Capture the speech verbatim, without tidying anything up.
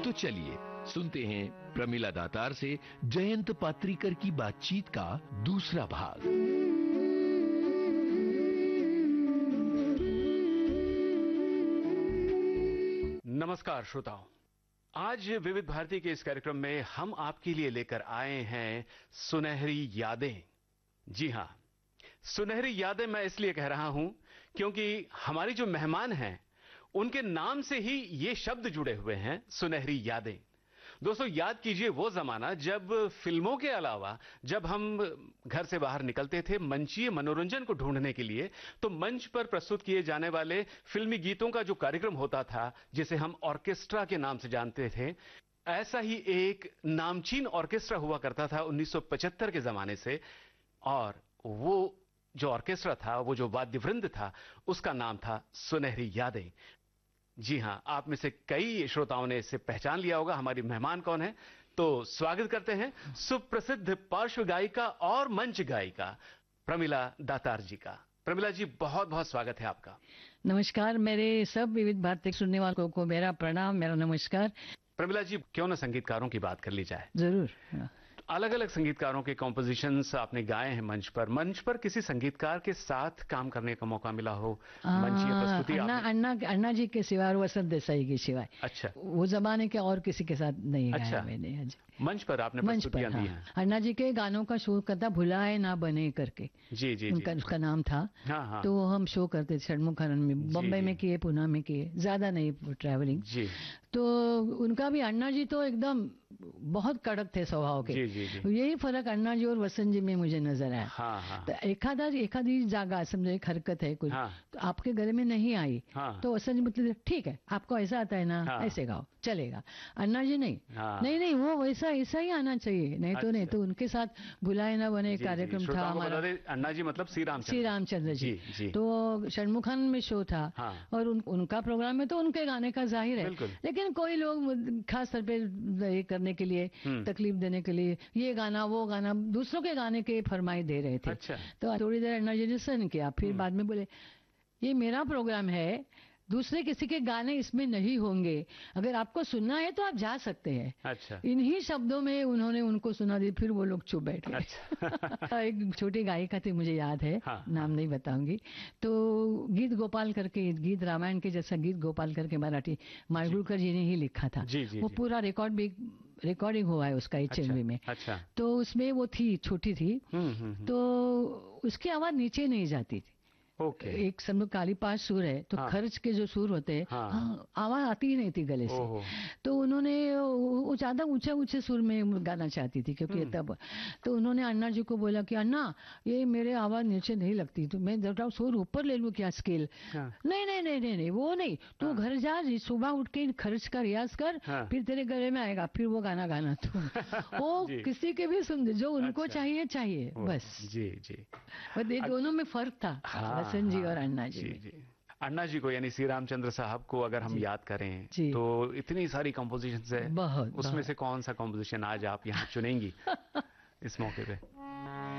तो चलिए सुनते हैं प्रमिला दातार से जयंत पात्रीकर की बातचीत का दूसरा भाग। नमस्कार श्रोताओं, आज विविध भारती के इस कार्यक्रम में हम आपके लिए लेकर आए हैं सुनहरी यादें। जी हां, सुनहरी यादें मैं इसलिए कह रहा हूं क्योंकि हमारी जो मेहमान हैं उनके नाम से ही ये शब्द जुड़े हुए हैं, सुनहरी यादें। दोस्तों, याद कीजिए वो जमाना जब फिल्मों के अलावा जब हम घर से बाहर निकलते थे मंचीय मनोरंजन को ढूंढने के लिए, तो मंच पर प्रस्तुत किए जाने वाले फिल्मी गीतों का जो कार्यक्रम होता था, जिसे हम ऑर्केस्ट्रा के नाम से जानते थे, ऐसा ही एक नामचीन ऑर्केस्ट्रा हुआ करता था उन्नीस सौ पचहत्तर के जमाने से। और वो जो ऑर्केस्ट्रा था, वो जो वाद्यवृंद था, उसका नाम था सुनहरी यादें। जी हां, आप में से कई श्रोताओं ने इसे पहचान लिया होगा। हमारी मेहमान कौन है, तो स्वागत करते हैं सुप्रसिद्ध पार्श्व गायिका और मंच गायिका प्रमिला दातार जी का। प्रमिला जी, बहुत बहुत स्वागत है आपका। नमस्कार, मेरे सब विविध भारती सुनने वालों को मेरा प्रणाम, मेरा नमस्कार। प्रमिला जी, क्यों ना संगीतकारों की बात कर ली जाए। जरूर। अलग अलग संगीतकारों के कॉम्पोजिशंस आपने गाए हैं मंच पर। मंच पर किसी संगीतकार के साथ काम करने का मौका मिला हो, मंचीय प्रस्तुति? अन्ना अन्ना अन्ना जी के सिवाय, वसंत देसाई के सिवाय। अच्छा, वो जमाने के और किसी के साथ नहीं गाया। अच्छा, मैंने मंच पर आपने प्रस्तुतियां दी हैं। अन्ना जी के गानों का शो करता, भुलाए ना बने करके। जी जी, उनका उसका नाम था। हाँ हाँ। तो हम शो करते थे षणमुखानन में, बम्बई में किए, पुणे में किए, ज्यादा नहीं ट्रैवलिंग जी। तो उनका भी, अन्ना जी तो एकदम बहुत कड़क थे स्वभाव के। जी जी जी। यही फर्क अन्ना जी और वसंत जी में मुझे नजर आया। हाँ हाँ। तो एखादा एखादी जागा समझो, एक हरकत है कुछ, हाँ। तो आपके गले में नहीं आई, हाँ। तो वसंत जी मतलब ठीक है, आपको ऐसा आता है ना, हाँ। ऐसे गाओ, चलेगा। अन्ना जी नहीं, हाँ। नहीं नहीं वो वैसा ऐसा ही आना चाहिए, नहीं तो नहीं। तो उनके साथ बुलाए ना बने कार्यक्रम था हमारा। अन्ना जी मतलब श्री रामचंद्र श्री रामचंद्र जी, जी, जी। तो षणमुखन में शो था। हाँ। और उन, उनका प्रोग्राम में तो उनके गाने का जाहिर है, लेकिन कोई लोग खास तौर पे ये करने के लिए, तकलीफ देने के लिए, ये गाना वो गाना, दूसरों के गाने के फरमाई दे रहे थे। अच्छा। तो थोड़ी देर अन्ना जी ने सुन किया, फिर बाद में बोले ये मेरा प्रोग्राम है, दूसरे किसी के गाने इसमें नहीं होंगे, अगर आपको सुनना है तो आप जा सकते हैं। अच्छा। इन्हीं शब्दों में उन्होंने उनको सुना दी, फिर वो लोग चुप बैठ गए। अच्छा। एक छोटी गायिका थी, मुझे याद है। हाँ, नाम हाँ। नहीं बताऊंगी। तो गीत गोपाल करके, गीत रामायण के जैसा गीत गोपाल करके मराठी, माडगुळकर जी ने ही लिखा था। जी, जी, वो जी। पूरा रिकॉर्ड भी रिकॉर्डिंग हुआ है उसका एच एम वी में। अच्छा। तो उसमें वो थी, छोटी थी, तो उसकी आवाज नीचे नहीं जाती थी। ओके। एक समझो काली पांच सुर है, तो हाँ। खर्च के जो सुर होते हैं, हाँ। हाँ, आवाज आती ही नहीं थी गले से। तो उन्होंने वो ज्यादा ऊंचे ऊंचे सुर में गाना चाहती थी, क्योंकि तब। तो उन्होंने अन्ना जी को बोला कि अन्ना, ये मेरे आवाज नीचे नहीं लगती, तो मैं जब सुर ऊपर ले लूं क्या, स्केल? हाँ। नहीं नहीं नहीं नहीं नहीं वो नहीं, तू हाँ। घर जा, सुबह उठ के खर्च का रियाज कर, हाँ। फिर तेरे गले में आएगा, फिर वो गाना गाना। तो वो किसी के भी सुन, जो उनको चाहिए चाहिए बस। जी जी। दोनों में फर्क था, वसंत जी और अन्ना जी, जी, जी। अन्ना जी को, यानी श्री रामचंद्र साहब को अगर हम याद करें तो इतनी सारी कंपोजिशंस है, बहुत, उसमें बहुत। से कौन सा कंपोजिशन आज आप यहाँ चुनेंगी इस मौके पे?